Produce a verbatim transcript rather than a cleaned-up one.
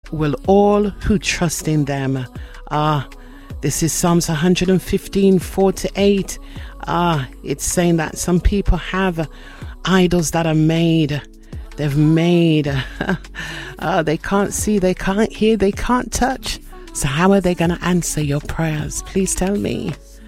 will all who trust in them. Ah, this is Psalms one fifteen, four to eight. Ah, it's saying that some people have idols that are made. They've made. uh, they can't see, they can't hear, they can't touch. So how are they going to answer your prayers? Please tell me.